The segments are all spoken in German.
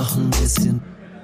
noch ein bisschen.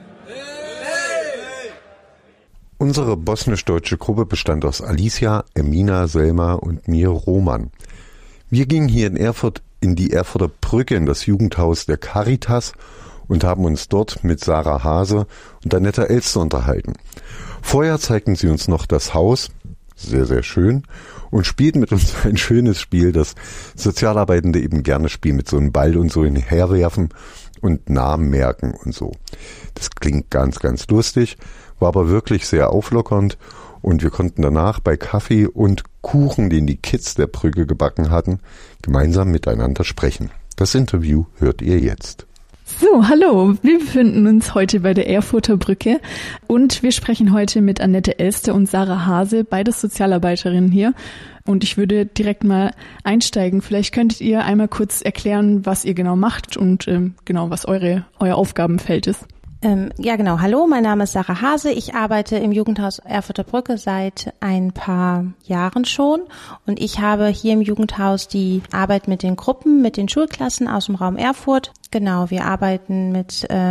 Unsere bosnisch-deutsche Gruppe bestand aus Alicia, Emina, Selma und mir, Roman. Wir gingen hier in Erfurt in die Erfurter Brücke in das Jugendhaus der Caritas und haben uns dort mit Sarah Hase und Annette Elster unterhalten. Vorher zeigten sie uns noch das Haus, sehr, sehr schön, und spielten mit uns ein schönes Spiel, das Sozialarbeitende eben gerne spielen, mit so einem Ball und so hinherwerfen und Namen merken und so. Das klingt ganz, ganz lustig, war aber wirklich sehr auflockernd und wir konnten danach bei Kaffee und Kuchen, den die Kids der Brücke gebacken hatten, gemeinsam miteinander sprechen. Das Interview hört ihr jetzt. So, hallo, wir befinden uns heute bei der Erfurter Brücke und wir sprechen heute mit Annette Elster und Sarah Hase, beides Sozialarbeiterinnen hier. Und ich würde direkt mal einsteigen. Vielleicht könntet ihr einmal kurz erklären, was ihr genau macht und genau, was euer Aufgabenfeld ist. Ja, genau. Hallo, mein Name ist Sarah Hase. Ich arbeite im Jugendhaus Erfurter Brücke seit ein paar Jahren schon. Und ich habe hier im Jugendhaus die Arbeit mit den Gruppen, mit den Schulklassen aus dem Raum Erfurt. Genau, wir arbeiten mit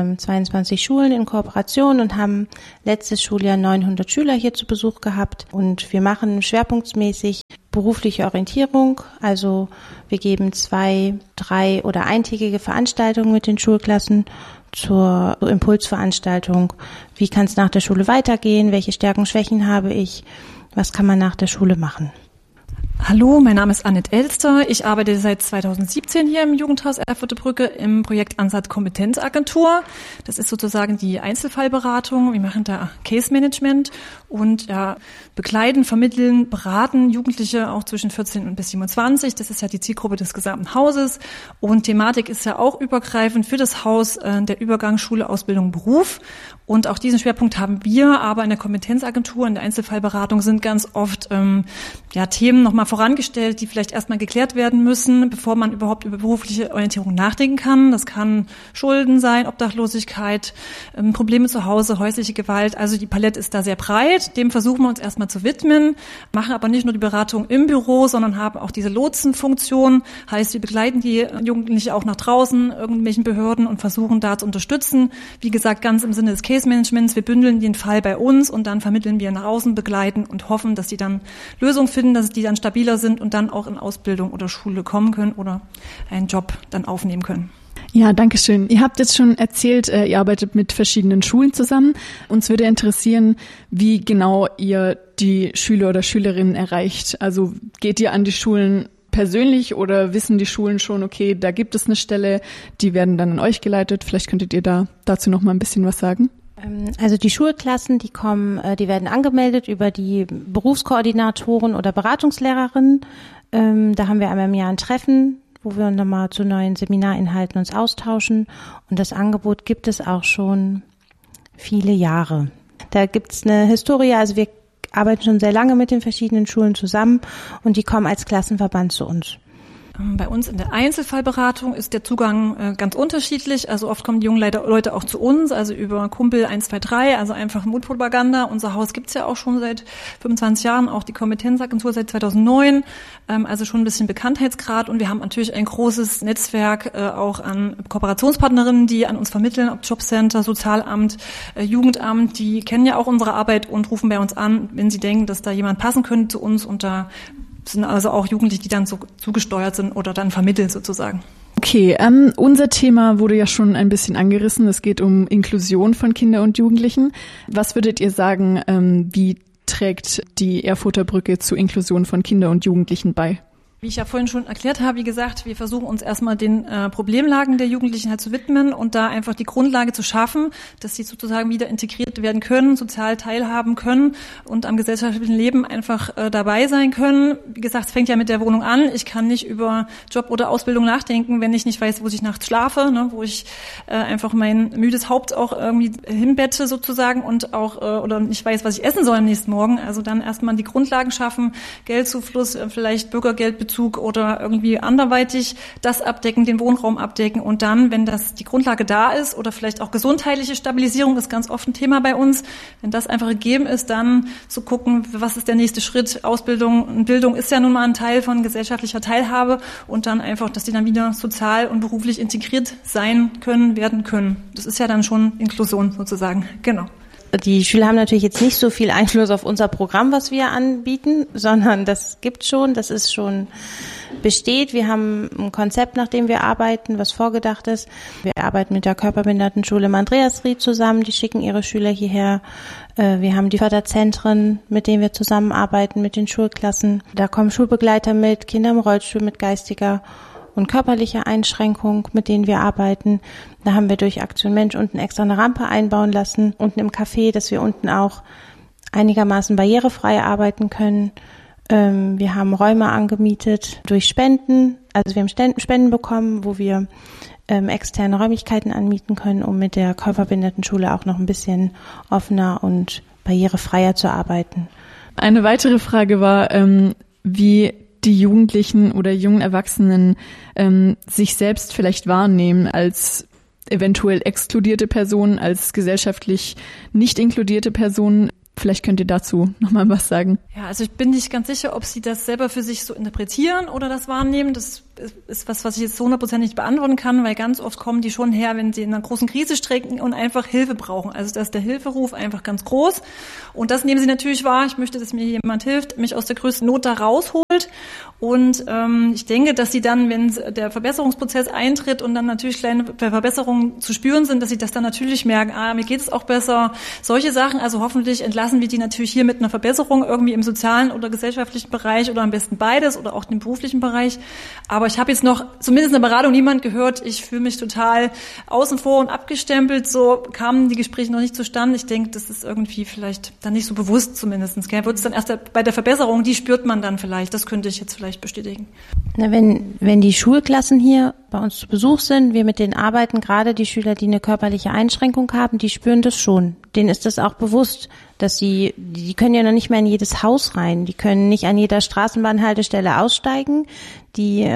22 Schulen in Kooperation und haben letztes Schuljahr 900 Schüler hier zu Besuch gehabt. Und wir machen schwerpunktmäßig berufliche Orientierung. Also wir geben 2-, 3- oder eintägige Veranstaltungen mit den Schulklassen zur Impulsveranstaltung. Wie kann es nach der Schule weitergehen? Welche Stärken, Schwächen habe ich? Was kann man nach der Schule machen? Hallo, mein Name ist Annette Elster. Ich arbeite seit 2017 hier im Jugendhaus Erfurter Brücke im Projekt Ansatz Kompetenzagentur. Das ist sozusagen die Einzelfallberatung. Wir machen da Case Management und begleiten, vermitteln, beraten Jugendliche auch zwischen 14 und bis 27. Das ist ja die Zielgruppe des gesamten Hauses. Und Thematik ist ja auch übergreifend für das Haus der Übergang Schule, Ausbildung, Beruf. Und auch diesen Schwerpunkt haben wir, aber in der Kompetenzagentur, in der Einzelfallberatung sind ganz oft Themen nochmal vorangestellt, die vielleicht erstmal geklärt werden müssen, bevor man überhaupt über berufliche Orientierung nachdenken kann. Das kann Schulden sein, Obdachlosigkeit, Probleme zu Hause, häusliche Gewalt. Also die Palette ist da sehr breit. Dem versuchen wir uns erstmal zu widmen, machen aber nicht nur die Beratung im Büro, sondern haben auch diese Lotsenfunktion. Heißt, wir begleiten die Jugendliche auch nach draußen, irgendwelchen Behörden und versuchen da zu unterstützen. Wie gesagt, ganz im Sinne des Case Managements. Wir bündeln den Fall bei uns und dann vermitteln wir nach außen, begleiten und hoffen, dass die dann Lösungen finden, dass die dann stabiler sind und dann auch in Ausbildung oder Schule kommen können oder einen Job dann aufnehmen können. Ja, danke schön. Ihr habt jetzt schon erzählt, ihr arbeitet mit verschiedenen Schulen zusammen. Uns würde interessieren, wie genau ihr die Schüler oder Schülerinnen erreicht. Also geht ihr an die Schulen persönlich oder wissen die Schulen schon, okay, da gibt es eine Stelle, die werden dann an euch geleitet? Vielleicht könntet ihr dazu noch mal ein bisschen was sagen. Also die Schulklassen, die werden angemeldet über die Berufskoordinatoren oder Beratungslehrerinnen. Da haben wir einmal im Jahr ein Treffen, wo wir nochmal zu neuen Seminarinhalten uns austauschen. Und das Angebot gibt es auch schon viele Jahre. Da gibt's eine Historie, also wir arbeiten schon sehr lange mit den verschiedenen Schulen zusammen und die kommen als Klassenverband zu uns. Bei uns in der Einzelfallberatung ist der Zugang ganz unterschiedlich. Also oft kommen die jungen Leute auch zu uns, also über Kumpel 1, 2, 3, also einfach Mutpropaganda. Unser Haus gibt's ja auch schon seit 25 Jahren, auch die Kompetenzagentur seit 2009, also schon ein bisschen Bekanntheitsgrad. Und wir haben natürlich ein großes Netzwerk auch an Kooperationspartnerinnen, die an uns vermitteln, ob Jobcenter, Sozialamt, Jugendamt, die kennen ja auch unsere Arbeit und rufen bei uns an, wenn sie denken, dass da jemand passen könnte zu uns, und da sind also auch Jugendliche, die dann so zugesteuert sind oder dann vermitteln sozusagen. Okay, unser Thema wurde ja schon ein bisschen angerissen. Es geht um Inklusion von Kindern und Jugendlichen. Was würdet ihr sagen, wie trägt die Erfurter Brücke zur Inklusion von Kindern und Jugendlichen bei? Wie ich ja vorhin schon erklärt habe, wie gesagt, wir versuchen uns erstmal den Problemlagen der Jugendlichen halt zu widmen und da einfach die Grundlage zu schaffen, dass sie sozusagen wieder integriert werden können, sozial teilhaben können und am gesellschaftlichen Leben einfach dabei sein können. Wie gesagt, es fängt ja mit der Wohnung an. Ich kann nicht über Job oder Ausbildung nachdenken, wenn ich nicht weiß, wo ich nachts schlafe, ne, wo ich einfach mein müdes Haupt auch irgendwie hinbette sozusagen und auch oder nicht weiß, was ich essen soll am nächsten Morgen. Also dann erstmal die Grundlagen schaffen, Geldzufluss, vielleicht Bürgergeldbezug Börgergeldbezug oder irgendwie anderweitig das abdecken, den Wohnraum abdecken und dann, wenn das die Grundlage da ist oder vielleicht auch gesundheitliche Stabilisierung ist ganz oft ein Thema bei uns, wenn das einfach gegeben ist, dann zu gucken, was ist der nächste Schritt, Ausbildung und Bildung ist ja nun mal ein Teil von gesellschaftlicher Teilhabe und dann einfach, dass die dann wieder sozial und beruflich integriert sein können, werden können. Das ist ja dann schon Inklusion sozusagen, genau. Die Schüler haben natürlich jetzt nicht so viel Einfluss auf unser Programm, was wir anbieten, sondern das gibt schon, das ist schon besteht. Wir haben ein Konzept, nach dem wir arbeiten, was vorgedacht ist. Wir arbeiten mit der Körperbehindertenschule im Andreasried zusammen, die schicken ihre Schüler hierher. Wir haben die Förderzentren, mit denen wir zusammenarbeiten, mit den Schulklassen. Da kommen Schulbegleiter mit, Kinder im Rollstuhl mit geistiger und körperlicher Einschränkung, mit denen wir arbeiten. Da haben wir durch Aktion Mensch unten extra eine Rampe einbauen lassen, unten im Café, dass wir unten auch einigermaßen barrierefrei arbeiten können. Wir haben Räume angemietet durch Spenden. Also wir haben Spenden bekommen, wo wir externe Räumlichkeiten anmieten können, um mit der Körperbehindertenschule auch noch ein bisschen offener und barrierefreier zu arbeiten. Eine weitere Frage war, wie die Jugendlichen oder jungen Erwachsenen sich selbst vielleicht wahrnehmen als eventuell exkludierte Personen, als gesellschaftlich nicht inkludierte Personen. Vielleicht könnt ihr dazu nochmal was sagen. Ja, also ich bin nicht ganz sicher, ob sie das selber für sich so interpretieren oder das wahrnehmen. Das ist was ich jetzt so 100% nicht beantworten kann, weil ganz oft kommen die schon her, wenn sie in einer großen Krise stecken und einfach Hilfe brauchen. Also da ist der Hilferuf einfach ganz groß. Und das nehmen sie natürlich wahr. Ich möchte, dass mir jemand hilft, mich aus der größten Not da rausholt. Und ich denke, dass sie dann, wenn der Verbesserungsprozess eintritt und dann natürlich kleine Verbesserungen zu spüren sind, dass sie das dann natürlich merken, mir geht es auch besser. Solche Sachen, also hoffentlich entlassen wir die natürlich hier mit einer Verbesserung irgendwie im sozialen oder gesellschaftlichen Bereich oder am besten beides oder auch im beruflichen Bereich. Aber ich habe jetzt noch zumindest in der Beratung niemand gehört, ich fühle mich total außen vor und abgestempelt. So kamen die Gespräche noch nicht zustande. Ich denke, das ist irgendwie vielleicht dann nicht so bewusst zumindest. Gell? Wird es dann erst bei der Verbesserung, die spürt man dann vielleicht. Das könnte ich jetzt vielleicht bestätigen. Na, wenn die Schulklassen hier bei uns zu Besuch sind, wir mit denen arbeiten, gerade die Schüler, die eine körperliche Einschränkung haben, die spüren das schon. Denen ist das auch bewusst, dass die können ja noch nicht mehr in jedes Haus rein. Die können nicht an jeder Straßenbahnhaltestelle aussteigen. Die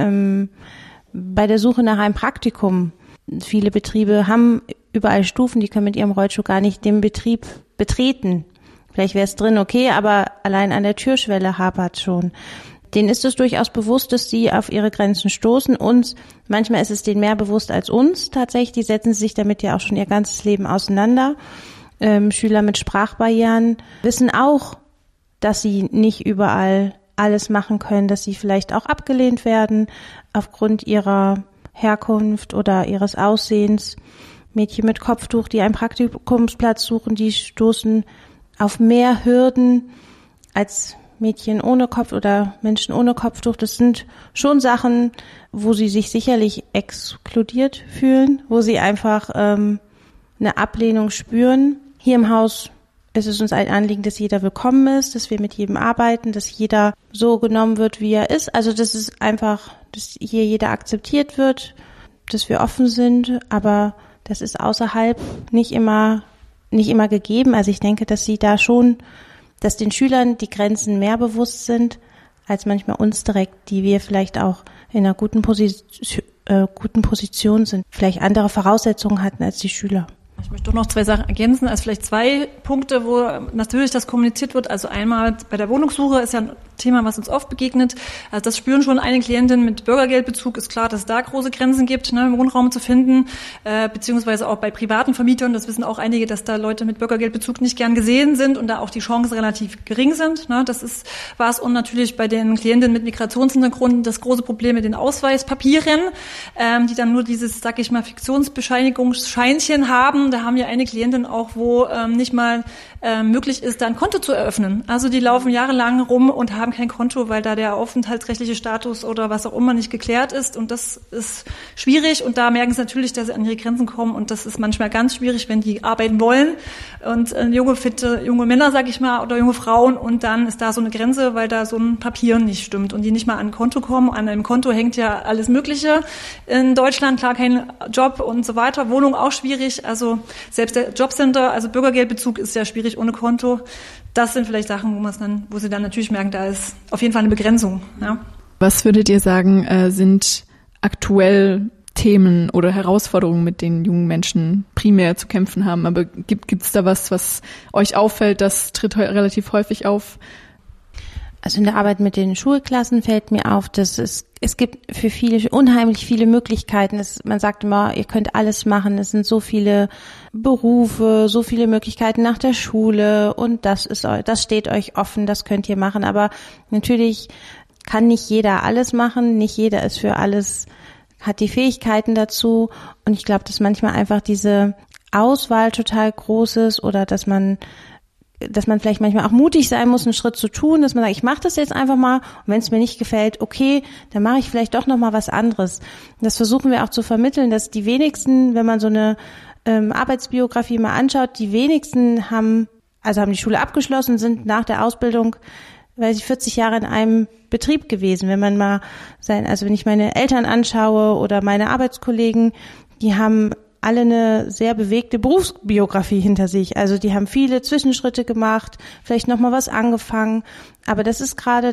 bei der Suche nach einem Praktikum, viele Betriebe haben überall Stufen, die können mit ihrem Rollstuhl gar nicht den Betrieb betreten. Vielleicht wäre es drin okay, aber allein an der Türschwelle hapert schon. Denen ist es durchaus bewusst, dass sie auf ihre Grenzen stoßen. Und manchmal ist es denen mehr bewusst als uns tatsächlich. Die setzen sich damit ja auch schon ihr ganzes Leben auseinander. Schüler mit Sprachbarrieren wissen auch, dass sie nicht überall alles machen können, dass sie vielleicht auch abgelehnt werden aufgrund ihrer Herkunft oder ihres Aussehens. Mädchen mit Kopftuch, die einen Praktikumsplatz suchen, die stoßen auf mehr Hürden als Mädchen ohne Kopf oder Menschen ohne Kopftuch. Das sind schon Sachen, wo sie sich sicherlich exkludiert fühlen, wo sie einfach eine Ablehnung spüren. Hier im Haus ist es uns ein Anliegen, dass jeder willkommen ist, dass wir mit jedem arbeiten, dass jeder so genommen wird, wie er ist. Also das ist einfach, dass hier jeder akzeptiert wird, dass wir offen sind, aber das ist außerhalb nicht immer gegeben. Also ich denke, dass dass den Schülern die Grenzen mehr bewusst sind, als manchmal uns direkt, die wir vielleicht auch in einer guten Position sind, vielleicht andere Voraussetzungen hatten als die Schüler. Ich möchte doch noch 2 Sachen ergänzen, also vielleicht 2 Punkte, wo natürlich das kommuniziert wird. Also einmal bei der Wohnungssuche ist ja ein Thema, was uns oft begegnet. Also das spüren schon einige Klientinnen mit Bürgergeldbezug. Ist klar, dass es da große Grenzen gibt, im Wohnraum zu finden, beziehungsweise auch bei privaten Vermietern. Das wissen auch einige, dass da Leute mit Bürgergeldbezug nicht gern gesehen sind und da auch die Chancen relativ gering sind. Das ist was. Und natürlich bei den Klientinnen mit Migrationshintergrund das große Problem mit den Ausweispapieren, die dann nur dieses, sag ich mal, Fiktionsbescheinigungsscheinchen haben. Da haben wir eine Klientin auch, wo nicht mal möglich ist, da ein Konto zu eröffnen. Also die laufen jahrelang rum und haben kein Konto, weil da der aufenthaltsrechtliche Status oder was auch immer nicht geklärt ist. Und das ist schwierig. Und da merken sie natürlich, dass sie an ihre Grenzen kommen. Und das ist manchmal ganz schwierig, wenn die arbeiten wollen. Und junge Männer, sag ich mal, oder junge Frauen. Und dann ist da so eine Grenze, weil da so ein Papier nicht stimmt. Und die nicht mal an ein Konto kommen. An einem Konto hängt ja alles Mögliche. In Deutschland, klar, kein Job und so weiter. Wohnung auch schwierig. Also selbst der Jobcenter, also Bürgergeldbezug ist ja schwierig ohne Konto. Das sind vielleicht Sachen, wo sie dann natürlich merken, da ist auf jeden Fall eine Begrenzung. Ja. Was würdet ihr sagen, sind aktuell Themen oder Herausforderungen, mit denen jungen Menschen primär zu kämpfen haben? Aber gibt's da was euch auffällt, das tritt relativ häufig auf? Also in der Arbeit mit den Schulklassen fällt mir auf, dass es gibt für viele unheimlich viele Möglichkeiten. Man sagt immer, ihr könnt alles machen. Es sind so viele Berufe, so viele Möglichkeiten nach der Schule und das steht euch offen, das könnt ihr machen. Aber natürlich kann nicht jeder alles machen. Nicht jeder ist für alles, hat die Fähigkeiten dazu. Und ich glaube, dass manchmal einfach diese Auswahl total groß ist oder dass man vielleicht manchmal auch mutig sein muss, einen Schritt zu tun, dass man sagt, ich mache das jetzt einfach mal und wenn es mir nicht gefällt, okay, dann mache ich vielleicht doch noch mal was anderes. Und das versuchen wir auch zu vermitteln, dass die wenigsten, wenn man so eine Arbeitsbiografie mal anschaut, die wenigsten haben die Schule abgeschlossen, sind nach der Ausbildung 40 Jahre in einem Betrieb gewesen. Wenn ich meine Eltern anschaue oder meine Arbeitskollegen, die haben alle eine sehr bewegte Berufsbiografie hinter sich. Also die haben viele Zwischenschritte gemacht, vielleicht noch mal was angefangen. Aber das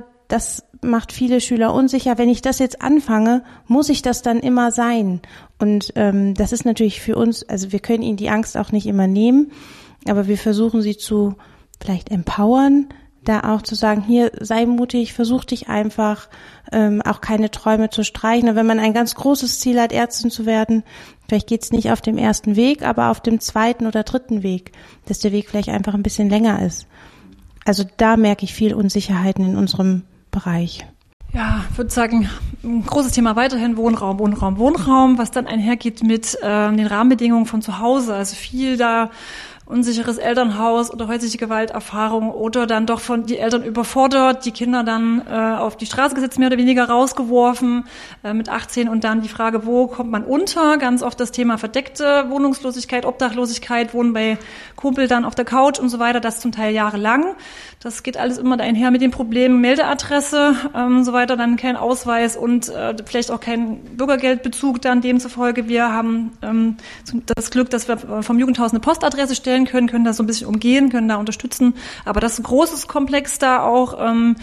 macht viele Schüler unsicher. Wenn ich das jetzt anfange, muss ich das dann immer sein? Und das ist natürlich für uns, also wir können ihnen die Angst auch nicht immer nehmen, aber wir versuchen sie zu vielleicht empowern, da auch zu sagen, hier, sei mutig, versuch dich einfach, auch keine Träume zu streichen. Und wenn man ein ganz großes Ziel hat, Ärztin zu werden, vielleicht geht's nicht auf dem ersten Weg, aber auf dem zweiten oder dritten Weg, dass der Weg vielleicht einfach ein bisschen länger ist. Also da merke ich viel Unsicherheiten in unserem Bereich. Ja, ich würde sagen, ein großes Thema weiterhin Wohnraum, was dann einhergeht mit den Rahmenbedingungen von zu Hause. Also viel da unsicheres Elternhaus oder häusliche Gewalterfahrung oder dann doch von die Eltern überfordert, die Kinder dann auf die Straße gesetzt, mehr oder weniger rausgeworfen mit 18 und dann die Frage, wo kommt man unter? Ganz oft das Thema verdeckte Wohnungslosigkeit, Obdachlosigkeit, Wohnen bei Kumpel dann auf der Couch und so weiter, das zum Teil jahrelang. Das geht alles immer einher mit dem Problem Meldeadresse, so weiter, dann kein Ausweis und vielleicht auch kein Bürgergeldbezug dann demzufolge. Wir haben das Glück, dass wir vom Jugendhaus eine Postadresse stellen können das so ein bisschen umgehen, können da unterstützen. Aber das ist ein großes Komplex da auch.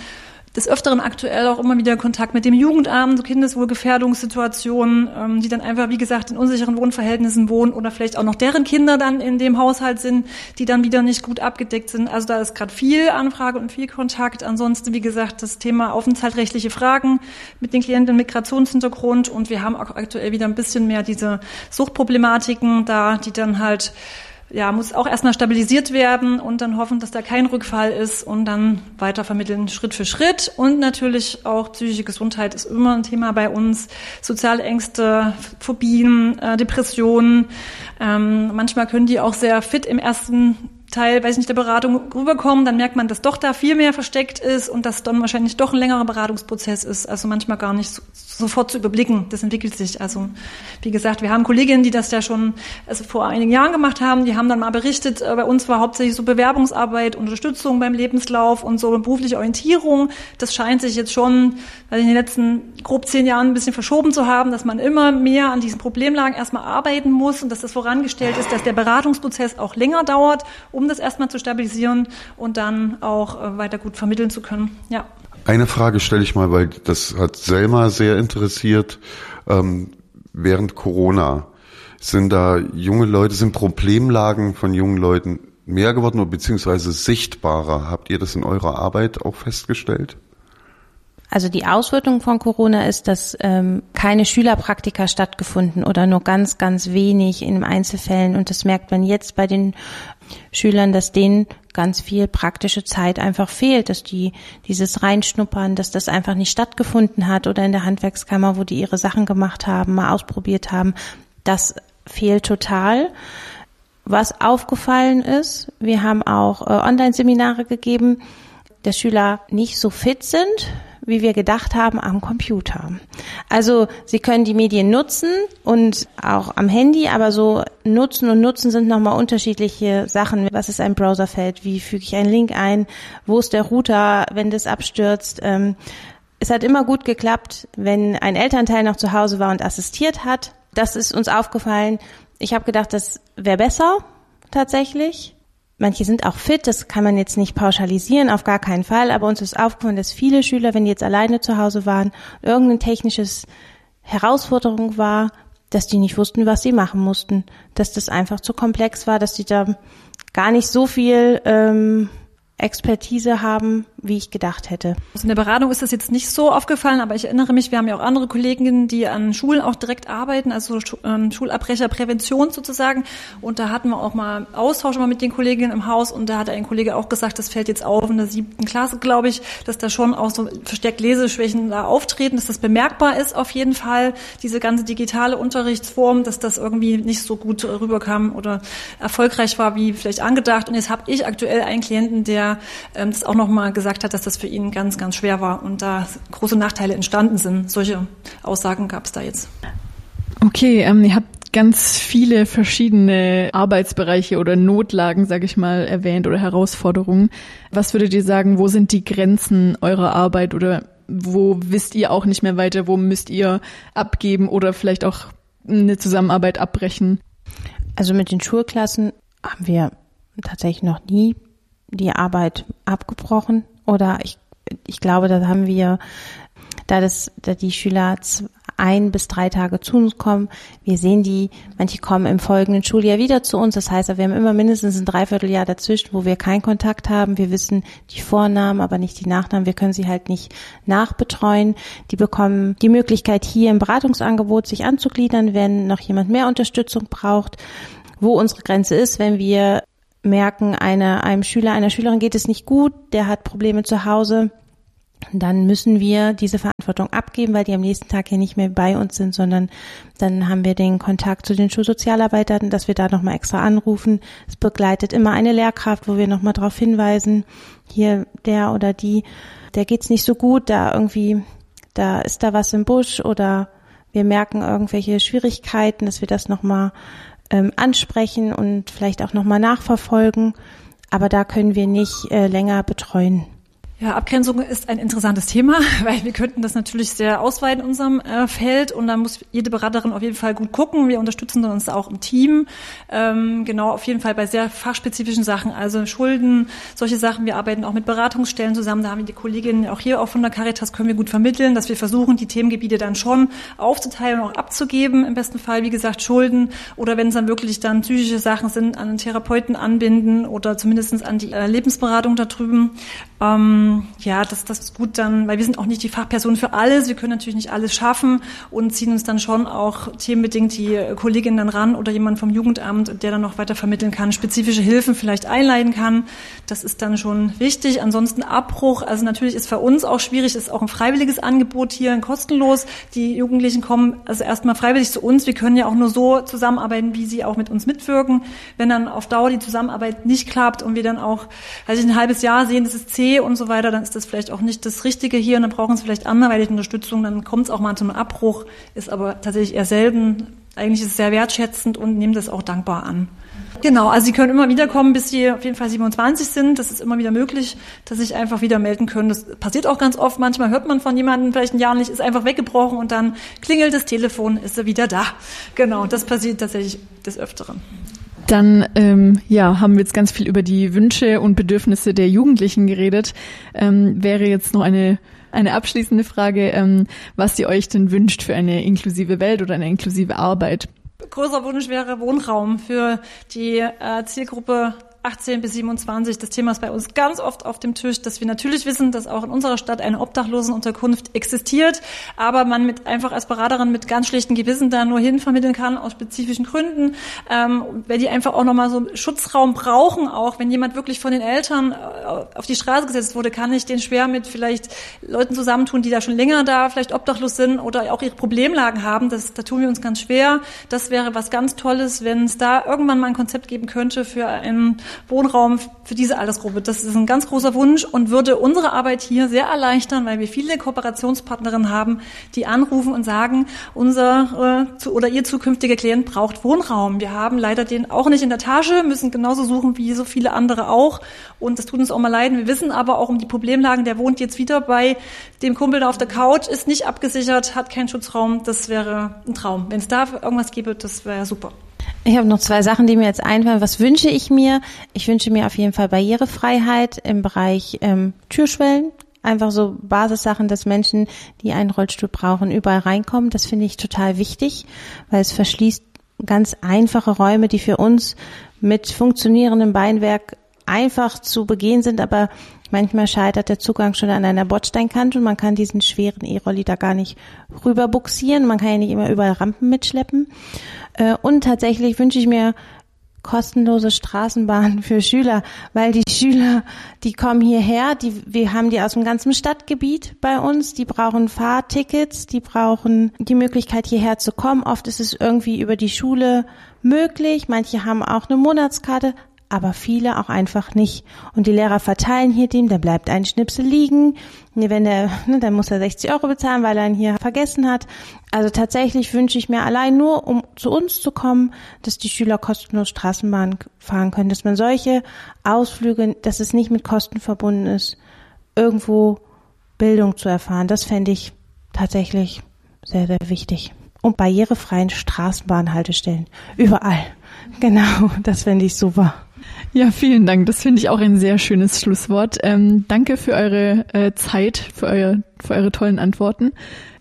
Des Öfteren aktuell auch immer wieder Kontakt mit dem Jugendamt, so Kindeswohlgefährdungssituationen, die dann einfach, wie gesagt, in unsicheren Wohnverhältnissen wohnen oder vielleicht auch noch deren Kinder dann in dem Haushalt sind, die dann wieder nicht gut abgedeckt sind. Also da ist gerade viel Anfrage und viel Kontakt. Ansonsten, wie gesagt, das Thema aufenthaltsrechtliche Fragen mit den Klienten mit Migrationshintergrund und wir haben auch aktuell wieder ein bisschen mehr diese Suchtproblematiken da, die dann halt muss auch erstmal stabilisiert werden und dann hoffen, dass da kein Rückfall ist und dann weiter vermitteln Schritt für Schritt. Und natürlich auch psychische Gesundheit ist immer ein Thema bei uns. Soziale Ängste, Phobien, Depressionen. Manchmal können die auch sehr fit im ersten Teil, der Beratung rüberkommen, dann merkt man, dass doch da viel mehr versteckt ist und dass dann wahrscheinlich doch ein längerer Beratungsprozess ist, also manchmal gar nicht sofort zu überblicken. Das entwickelt sich. Also wie gesagt, wir haben Kolleginnen, die das ja schon vor einigen Jahren gemacht haben, die haben dann mal berichtet, bei uns war hauptsächlich so Bewerbungsarbeit, Unterstützung beim Lebenslauf und so berufliche Orientierung. Das scheint sich jetzt schon in den letzten grob 10 Jahren ein bisschen verschoben zu haben, dass man immer mehr an diesen Problemlagen erstmal arbeiten muss und dass das vorangestellt ist, dass der Beratungsprozess auch länger dauert, um das erstmal zu stabilisieren und dann auch weiter gut vermitteln zu können. Ja. Eine Frage stelle ich mal, weil das hat Selma sehr interessiert. Während Corona sind Problemlagen von jungen Leuten mehr geworden oder beziehungsweise sichtbarer? Habt ihr das in eurer Arbeit auch festgestellt? Also die Auswirkung von Corona ist, dass keine Schülerpraktika stattgefunden oder nur ganz, ganz wenig in Einzelfällen. Und das merkt man jetzt bei den Schülern, dass denen ganz viel praktische Zeit einfach fehlt, dass die dieses Reinschnuppern, dass das einfach nicht stattgefunden hat oder in der Handwerkskammer, wo die ihre Sachen gemacht haben, mal ausprobiert haben. Das fehlt total. Was aufgefallen ist, wir haben auch Online-Seminare gegeben, dass Schüler nicht so fit sind, wie wir gedacht haben, am Computer. Also sie können die Medien nutzen und auch am Handy, aber so nutzen sind nochmal unterschiedliche Sachen. Was ist ein Browserfeld? Wie füge ich einen Link ein? Wo ist der Router, wenn das abstürzt? Es hat immer gut geklappt, wenn ein Elternteil noch zu Hause war und assistiert hat. Das ist uns aufgefallen. Ich habe gedacht, das wäre besser tatsächlich. manche sind auch fit, das kann man jetzt nicht pauschalisieren, auf gar keinen Fall, aber uns ist aufgefallen, dass viele Schüler, wenn die jetzt alleine zu Hause waren, irgendeine technische Herausforderung war, dass die nicht wussten, was sie machen mussten, dass das einfach zu komplex war, dass die da gar nicht so viel Expertise haben, wie ich gedacht hätte. In der Beratung ist das jetzt nicht so aufgefallen, aber ich erinnere mich, wir haben ja auch andere Kolleginnen, die an Schulen auch direkt arbeiten, also Schulabbrecherprävention sozusagen. Und da hatten wir auch mal Austausch mit den Kolleginnen im Haus und da hat ein Kollege auch gesagt, das fällt jetzt auf in der 7. Klasse, glaube ich, dass da schon auch so verstärkt Leseschwächen da auftreten, dass das bemerkbar ist auf jeden Fall, diese ganze digitale Unterrichtsform, dass das irgendwie nicht so gut rüberkam oder erfolgreich war, wie vielleicht angedacht. Und jetzt habe ich aktuell einen Klienten, der das auch nochmal gesagt hat, dass das für ihn ganz, ganz schwer war und da große Nachteile entstanden sind. Solche Aussagen gab es da jetzt. Okay, ihr habt ganz viele verschiedene Arbeitsbereiche oder Notlagen, sage ich mal, erwähnt oder Herausforderungen. Was würdet ihr sagen, wo sind die Grenzen eurer Arbeit oder wo wisst ihr auch nicht mehr weiter, wo müsst ihr abgeben oder vielleicht auch eine Zusammenarbeit abbrechen? Also mit den Schulklassen haben wir tatsächlich noch nie die Arbeit abgebrochen oder ich glaube, da haben wir, da die Schüler 1 bis 3 Tage zu uns kommen, wir sehen die, manche kommen im folgenden Schuljahr wieder zu uns, das heißt, wir haben immer mindestens ein Dreivierteljahr dazwischen, wo wir keinen Kontakt haben, wir wissen die Vornamen, aber nicht die Nachnamen, wir können sie halt nicht nachbetreuen, die bekommen die Möglichkeit hier im Beratungsangebot sich anzugliedern, wenn noch jemand mehr Unterstützung braucht, wo unsere Grenze ist, wenn wir merken, einem Schüler, einer Schülerin geht es nicht gut, der hat Probleme zu Hause, dann müssen wir diese Verantwortung abgeben, weil die am nächsten Tag hier nicht mehr bei uns sind, sondern dann haben wir den Kontakt zu den Schulsozialarbeitern, dass wir da nochmal extra anrufen. Es begleitet immer eine Lehrkraft, wo wir nochmal darauf hinweisen, hier der oder die, der geht's nicht so gut, da ist da was im Busch oder wir merken irgendwelche Schwierigkeiten, dass wir das nochmal ansprechen und vielleicht auch nochmal nachverfolgen, aber da können wir nicht länger betreuen. Ja, Abgrenzung ist ein interessantes Thema, weil wir könnten das natürlich sehr ausweiten in unserem Feld und da muss jede Beraterin auf jeden Fall gut gucken. Wir unterstützen uns auch im Team, genau auf jeden Fall bei sehr fachspezifischen Sachen, also Schulden, solche Sachen. Wir arbeiten auch mit Beratungsstellen zusammen, da haben wir die Kolleginnen auch hier auch von der Caritas, können wir gut vermitteln, dass wir versuchen, die Themengebiete dann schon aufzuteilen und auch abzugeben, im besten Fall, wie gesagt, Schulden oder wenn es dann wirklich dann psychische Sachen sind, an einen Therapeuten anbinden oder zumindest an die Lebensberatung da drüben. Ja, das ist gut dann, weil wir sind auch nicht die Fachpersonen für alles. Wir können natürlich nicht alles schaffen und ziehen uns dann schon auch themenbedingt die Kollegin dann ran oder jemand vom Jugendamt, der dann noch weiter vermitteln kann, spezifische Hilfen vielleicht einleiten kann. Das ist dann schon wichtig. Ansonsten Abbruch, also natürlich ist für uns auch schwierig, ist auch ein freiwilliges Angebot hier, kostenlos. Die Jugendlichen kommen also erstmal freiwillig zu uns. Wir können ja auch nur so zusammenarbeiten, wie sie auch mit uns mitwirken. Wenn dann auf Dauer die Zusammenarbeit nicht klappt und wir dann auch, ein halbes Jahr sehen, das ist zäh und so weiter, dann ist das vielleicht auch nicht das Richtige hier und dann brauchen sie vielleicht anderweitige Unterstützung, dann kommt es auch mal zu einem Abbruch, ist aber tatsächlich eher selten. Eigentlich ist es sehr wertschätzend und nehmen das auch dankbar an. Genau, also sie können immer wieder kommen, bis sie auf jeden Fall 27 sind. Das ist immer wieder möglich, dass sie sich einfach wieder melden können. Das passiert auch ganz oft. Manchmal hört man von jemandem, vielleicht ein Jahr nicht, ist einfach weggebrochen und dann klingelt das Telefon, ist er wieder da. Genau, das passiert tatsächlich des Öfteren. Dann haben wir jetzt ganz viel über die Wünsche und Bedürfnisse der Jugendlichen geredet. Wäre jetzt noch eine abschließende Frage, was ihr euch denn wünscht für eine inklusive Welt oder eine inklusive Arbeit? Größer Wunsch wäre Wohnraum für die Zielgruppe 18 bis 27. Das Thema ist bei uns ganz oft auf dem Tisch, dass wir natürlich wissen, dass auch in unserer Stadt eine Obdachlosenunterkunft existiert, aber man mit einfach als Beraterin mit ganz schlechten Gewissen da nur hinvermitteln kann aus spezifischen Gründen, weil die einfach auch nochmal so einen Schutzraum brauchen, auch wenn jemand wirklich von den Eltern auf die Straße gesetzt wurde, kann ich den schwer mit vielleicht Leuten zusammentun, die da schon länger da vielleicht obdachlos sind oder auch ihre Problemlagen haben. Da tun wir uns ganz schwer. Das wäre was ganz Tolles, wenn es da irgendwann mal ein Konzept geben könnte für einen Wohnraum für diese Altersgruppe. Das ist ein ganz großer Wunsch und würde unsere Arbeit hier sehr erleichtern, weil wir viele Kooperationspartnerinnen haben, die anrufen und sagen, unser oder ihr zukünftiger Klient braucht Wohnraum. Wir haben leider den auch nicht in der Tasche, müssen genauso suchen wie so viele andere auch und das tut uns auch mal leid. Wir wissen aber auch um die Problemlagen, der wohnt jetzt wieder bei dem Kumpel da auf der Couch, ist nicht abgesichert, hat keinen Schutzraum. Das wäre ein Traum. Wenn es da irgendwas gäbe, das wäre super. Ich habe noch 2 Sachen, die mir jetzt einfallen. Was wünsche ich mir? Ich wünsche mir auf jeden Fall Barrierefreiheit im Bereich Türschwellen. Einfach so Basissachen, dass Menschen, die einen Rollstuhl brauchen, überall reinkommen. Das finde ich total wichtig, weil es verschließt ganz einfache Räume, die für uns mit funktionierendem Beinwerk einfach zu begehen sind, aber manchmal scheitert der Zugang schon an einer Bordsteinkante und man kann diesen schweren E-Rolli da gar nicht rüber buxieren. Man kann ja nicht immer überall Rampen mitschleppen. Und tatsächlich wünsche ich mir kostenlose Straßenbahnen für Schüler, weil die Schüler, die kommen hierher, wir haben die aus dem ganzen Stadtgebiet bei uns, die brauchen Fahrtickets, die brauchen die Möglichkeit hierher zu kommen. Oft ist es irgendwie über die Schule möglich, manche haben auch eine Monatskarte, aber viele auch einfach nicht. Und die Lehrer verteilen hier dem, da bleibt ein Schnipsel liegen. Wenn dann muss er 60 € bezahlen, weil er ihn hier vergessen hat. Also tatsächlich wünsche ich mir allein nur, um zu uns zu kommen, dass die Schüler kostenlos Straßenbahn fahren können, dass man solche Ausflüge, dass es nicht mit Kosten verbunden ist, irgendwo Bildung zu erfahren. Das fände ich tatsächlich sehr, sehr wichtig. Und barrierefreien Straßenbahnhaltestellen. Überall. Genau, das fände ich super. Ja, vielen Dank. Das finde ich auch ein sehr schönes Schlusswort. Danke für eure Zeit, für eure tollen Antworten.